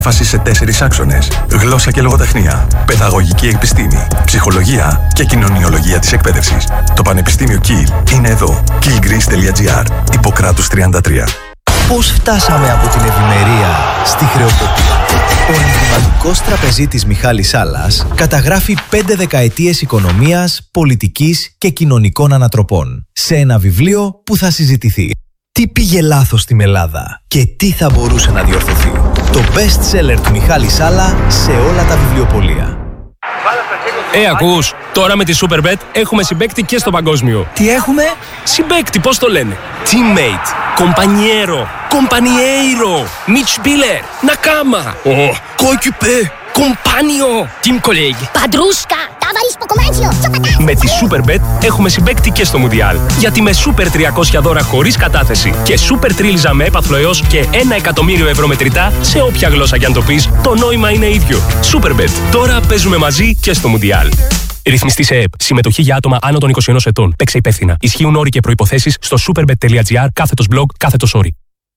Έμφαση σε 4 άξονες: γλώσσα και λογοτεχνία, παιδαγωγική επιστήμη, ψυχολογία και κοινωνιολογία της εκπαίδευσης. Το Πανεπιστήμιο Kiel είναι εδώ. kielgreece.gr, Ιπποκράτους 33. Πώς φτάσαμε από την ευημερία στη χρεοκοπία? Ο εγκληματικός τραπεζίτης Μιχάλης Σάλλας καταγράφει 5 δεκαετίες οικονομίας, πολιτικής και κοινωνικών ανατροπών σε ένα βιβλίο που θα συζητηθεί. Τι πήγε λάθος στην Ελλάδα και τι θα μπορούσε να διορθωθεί? Το best seller του Μιχάλη Σάλλα σε όλα τα βιβλιοπωλεία. Ακούς, τώρα με τη Superbet έχουμε συμπαίκτη και στο παγκόσμιο. Τι έχουμε? Συμπαίκτη, πώς το λένε? Teammate, compañero, compañeiro, Mitspieler, Nakama, coéquipier, compagnon, team colleague. Padrusca, ταβαρίσκο κομμάτσιο. Με τη Superbet έχουμε συμπαίκτη και στο Μουντιάλ. Γιατί με Super 300 δώρα χωρίς κατάθεση και Super Τρίλιζα με έπαθλο έως και 1 εκατομμύριο ευρώ μετρητά, σε όποια γλώσσα κι αν το πεις, το νόημα είναι ίδιο. Superbet. Τώρα παίζουμε μαζί και στο Μουντιάλ. Ρυθμιστή σε ΕΠ. Συμμετοχή για άτομα άνω των 21 ετών. Παίξε υπεύθυνα. Ισχύουν όροι και προϋποθέσεις στο superbet.gr/blog/όροι.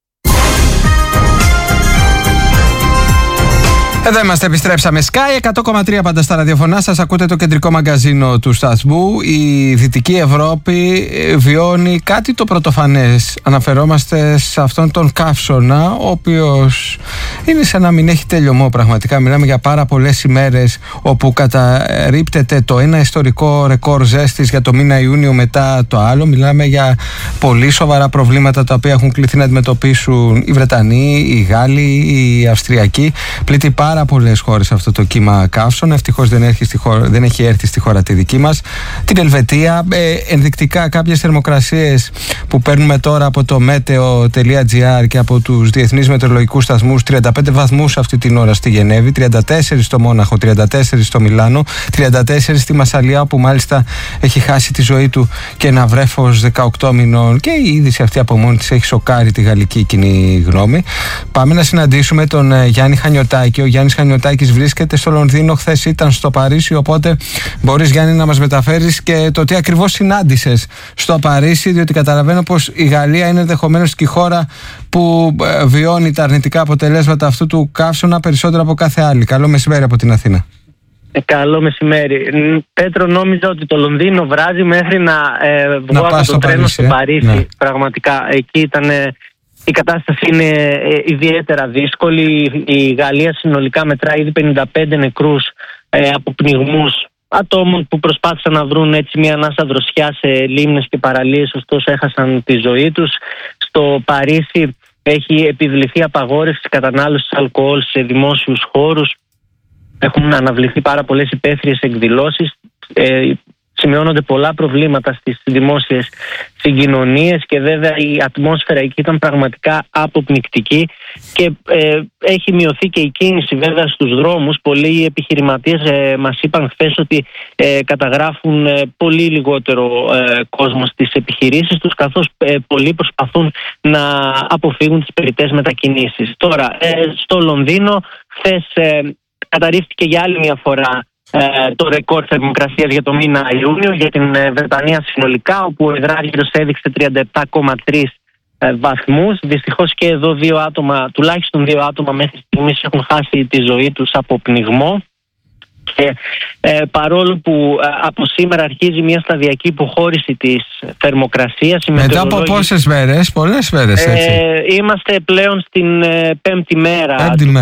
Εδώ είμαστε, επιστρέψαμε. Sky 100,3 πάντα στα ραδιοφωνά σας. Ακούτε το κεντρικό μαγκαζίνο του σταθμού. Η Δυτική Ευρώπη βιώνει κάτι το πρωτοφανές. Αναφερόμαστε σε αυτόν τον καύσωνα, ο οποίος είναι σαν να μην έχει τελειωμό πραγματικά. Μιλάμε για πάρα πολλές ημέρες όπου καταρρίπτεται το ένα ιστορικό ρεκόρ ζέστης για το μήνα Ιούνιο μετά το άλλο. Μιλάμε για πολύ σοβαρά προβλήματα τα οποία έχουν κληθεί να αντιμετωπίσουν οι Βρετανοί, οι Γάλλοι, οι Αυστριακοί. Πλήττει πάρα πολλές χώρες αυτό το κύμα καύσωνα. Ευτυχώς δεν έχει έρθει στη χώρα τη δική μας. Την Ελβετία. Ενδεικτικά κάποιες θερμοκρασίες που παίρνουμε τώρα από το meteo.gr και από τους διεθνείς μετεωρολογικούς σταθμούς. 35 βαθμούς αυτή την ώρα στη Γενέβη, 34 στο Μόναχο, 34 στο Μιλάνο, 34 στη Μασσαλία, που μάλιστα έχει χάσει τη ζωή του και ένα βρέφος 18 μηνών, και η είδηση αυτή από μόνη της έχει σοκάρει τη γαλλική κοινή γνώμη. Πάμε να συναντήσουμε τον Γιάννη Χανιωτάκη. Ο Γιάννης Χανιωτάκης βρίσκεται στο Λονδίνο, χθες ήταν στο Παρίσι, οπότε μπορείς, Γιάννη, να μας μεταφέρεις και το τι ακριβώς συνάντησες στο Παρίσι, διότι καταλαβαίνω πως η Γαλλία είναι ενδεχομένως και η χώρα που βιώνει τα αρνητικά αποτελέσματα αυτού του καύσωνα περισσότερο από κάθε άλλη. Καλό μεσημέρι από την Αθήνα. Καλό μεσημέρι. Πέτρο, νόμιζα ότι το Λονδίνο βράζει μέχρι να βγω από το τρένο στο Παρίσι. Ναι. Πραγματικά εκεί ήταν. Η κατάσταση είναι ιδιαίτερα δύσκολη. Η Γαλλία συνολικά μετράει ήδη 55 νεκρούς από πνιγμούς ατόμων που προσπάθησαν να βρουν έτσι μια ανάσα δροσιά σε λίμνες και παραλίες, ωστόσο έχασαν τη ζωή τους. Στο Παρίσι έχει επιβληθεί απαγόρευση κατανάλωσης αλκοόλ σε δημόσιους χώρους. Έχουν αναβληθεί πάρα πολλές υπαίθριες εκδηλώσεις. Σημειώνονται πολλά προβλήματα στις δημόσιες συγκοινωνίες και βέβαια η ατμόσφαιρα εκεί ήταν πραγματικά αποπνικτική και έχει μειωθεί και η κίνηση βέβαια στους δρόμους. Πολλοί επιχειρηματίες μας είπαν χθες ότι καταγράφουν πολύ λιγότερο κόσμο στις επιχειρήσεις τους, καθώς πολλοί προσπαθούν να αποφύγουν τις περιττές μετακινήσεις. Τώρα, στο Λονδίνο χθες καταρρίφθηκε για άλλη μια φορά το ρεκόρ θερμοκρασίας για το μήνα Ιούνιο για την Βρετανία συνολικά, όπου ο υδράργυρος έδειξε 37,3 βαθμούς. Δυστυχώς και εδώ τουλάχιστον δύο άτομα μέχρι στιγμής έχουν χάσει τη ζωή τους από πνιγμό. Και παρόλο που από σήμερα αρχίζει μια σταδιακή υποχώρηση της θερμοκρασίας, μετά από πόσες μέρες? Πολλές μέρες, έτσι. Είμαστε πλέον στην πέμπτη μέρα της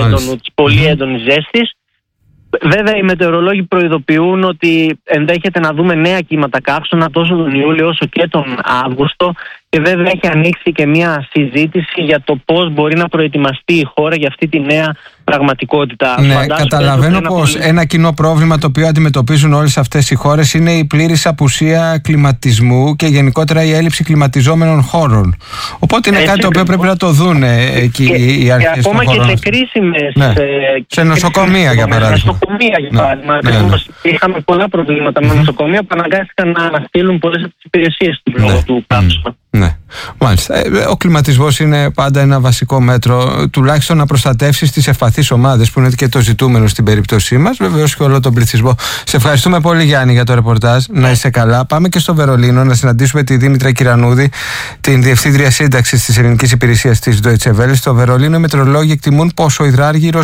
πολύ έντονης ζέστης. Βέβαια, οι μετεωρολόγοι προειδοποιούν ότι ενδέχεται να δούμε νέα κύματα καύσωνα τόσο τον Ιούλιο όσο και τον Αύγουστο, και βέβαια έχει ανοίξει και μια συζήτηση για το πώς μπορεί να προετοιμαστεί η χώρα για αυτή τη νέα πραγματικότητα. Ναι, καταλαβαίνω πως ένα κοινό πρόβλημα το οποίο αντιμετωπίζουν όλες αυτές οι χώρες είναι η πλήρης απουσία κλιματισμού και γενικότερα η έλλειψη κλιματιζόμενων χώρων. Οπότε είναι κάτι το οποίο πρέπει να το δουν εκεί οι αρχές των χωρών. Ακόμα και σε κρίσιμες. Ναι. Σε νοσοκομεία, για παράδειγμα. Είχαμε πολλά προβλήματα με νοσοκομεία που αναγκάστηκαν να αναστείλουν πολλές από τις υπηρεσίες του λόγω του καύσωνα. Ναι, μάλιστα. Ο κλιματισμός είναι πάντα ένα βασικό μέτρο, τουλάχιστον να προστατεύσει τις ευπαθείς ομάδες, που είναι και το ζητούμενο στην περίπτωσή μας, βεβαίως και όλο τον πληθυσμό. Σε ευχαριστούμε πολύ, Γιάννη, για το ρεπορτάζ. Να είσαι καλά. Πάμε και στο Βερολίνο να συναντήσουμε τη Δήμητρα Κυρανούδη, την Διευθύντρια Σύνταξης της Ελληνικής Υπηρεσίας της Deutsche Welle. Στο Βερολίνο οι μετεωρολόγοι εκτιμούν πως ο υδράργυρος